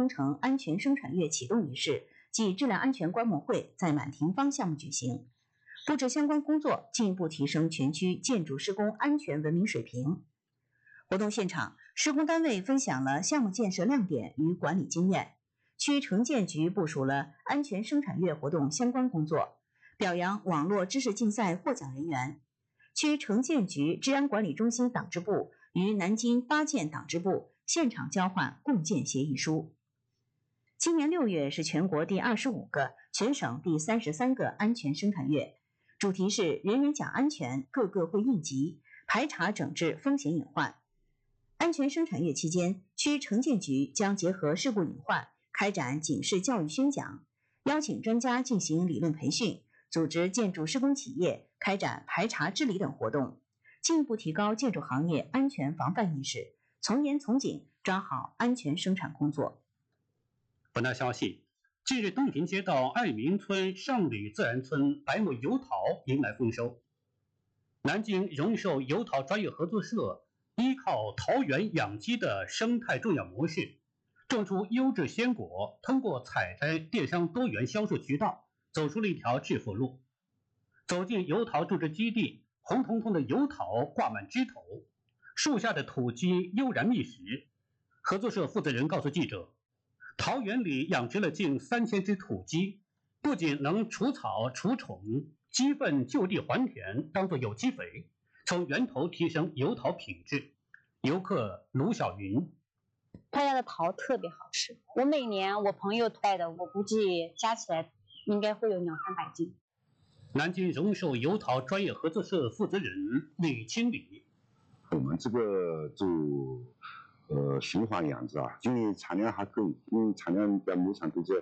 工程安全生产月启动仪式暨质量安全观摩会在满庭芳项目举行，布置相关工作，进一步提升全区建筑施工安全文明水平。活动现场，施工单位分享了项目建设亮点与管理经验，区城建局部署了安全生产月活动相关工作，表扬网络知识竞赛获奖人员。区城建局治安管理中心党支部与南京八建党支部现场交换共建协议书。今年6月是全国第25个、全省第33个安全生产月，主题是人人讲安全，个个会应急，排查整治风险隐患。安全生产月期间，区城建局将结合事故隐患，开展警示教育宣讲，邀请专家进行理论培训，组织建筑施工企业开展排查治理等活动，进一步提高建筑行业安全防范意识，从严从紧抓好安全生产工作。 本台消息，近日东平街道爱民村上里自然村百亩油桃迎来丰收。南京荣寿油桃专业合作社依靠桃园养鸡的生态种养模式，种出优质鲜果，通过采摘电商多元销售渠道，走出了一条致富路。走进油桃种植基地，红彤彤的油桃挂满枝头，树下的土鸡悠然觅食。合作社负责人告诉记者，桃园里养殖了近3000只土鸡，不仅能除草除虫，鸡粪就地还田，当作有机肥，从源头提升油桃品质。游客卢小云， 他家的桃特别好吃，我每年我朋友带的，我估计加起来应该会有200-300斤。 南京荣寿油桃专业合作社负责人李清理， 我们这个做循环养殖啊，因为产量还够，因为产量在亩产都在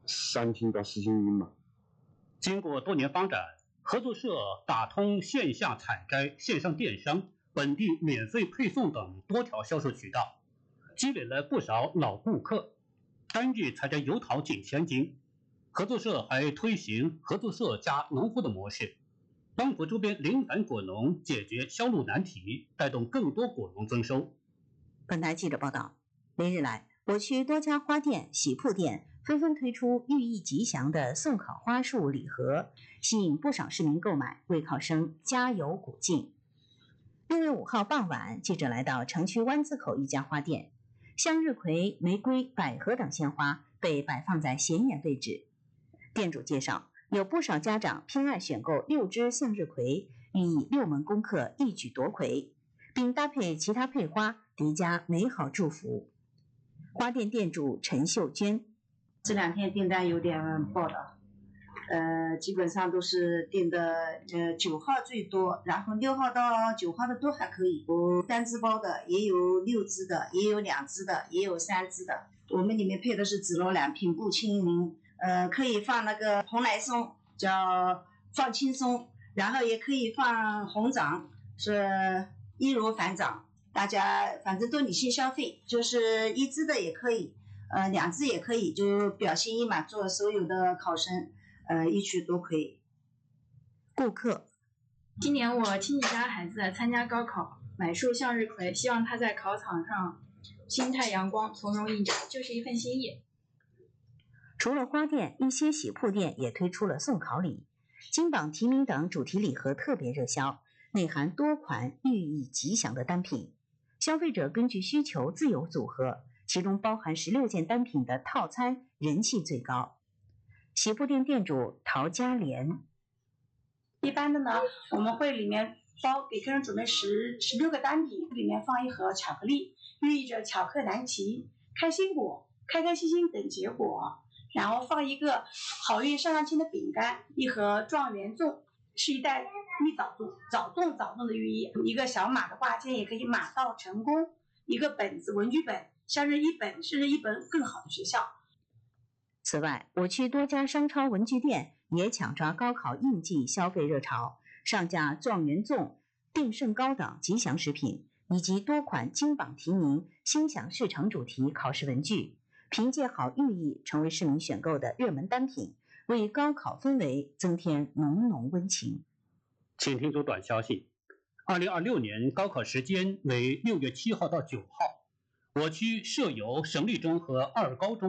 3斤到4斤斤嘛。 经过多年发展，合作社打通线下采摘、线上电商、本地免费配送等多条销售渠道，积累了不少老顾客，单日采摘油桃近1000斤。合作社还推行合作社加农户的模式，帮扶周边零散果农解决销路难题，带动更多果农增收。 本台记者报道，连日来，我区多家花店、喜铺店纷纷推出寓意吉祥的送烤花束礼盒，吸引不少市民购买，为考生加油鼓劲。6月5号傍晚，记者来到城区湾子口一家花店，向日葵、玫瑰、百合等鲜花被摆放在显眼位置。店主介绍，有不少家长偏爱选购6枝向日葵，寓意6门功课一举夺魁，并搭配其他配花，叠加美好祝福。花店店主陈秀娟， 这2天订单有点爆的，基本上都是订的9号最多，然后6号到9号的都还可以，有3支包的，也有6支的，也有2支的，也有3支的。我们里面配的是紫罗兰、品布清灵，可以放那个蓬莱松，叫放轻松，然后也可以放红掌，是易如反掌。大家反正都理性消费，就是1支的也可以，2支也可以，就表心意嘛，做所有的考生一举夺魁。 顾客， 今年我亲戚家孩子参加高考，买束向日葵，希望他在考场上心态阳光，从容应战，就是一份心意。 除了花店，一些喜铺店也推出了送考礼、金榜题名等主题礼盒特别热销，内含多款寓意吉祥的单品，消费者根据需求自由组合，其中包含16件单品的套餐人气最高。喜铺店店主陶佳莲， 一般的呢，我们会里面包给客人准备16个单品，里面放一盒巧克力，寓意着巧克难题、开心果、开开心心等结果，然后放一个好运上签的饼干，一盒状元粽，是一袋蜜枣粽，枣粽的寓意，一个小马的挂件也可以马到成功，一个本子文具本，像是一本甚至一本更好的学校。 此外，我区多家商超文具店也抢抓高考应季消费热潮，上架状元粽、定胜糕等吉祥食品，以及多款金榜题名、心想事成主题考试文具，凭借好寓意成为市民选购的热门单品，为高考氛围增添浓浓温情。 请听组短消息：2026年高考时间为6月7号到9号，我区设有省立中和2高中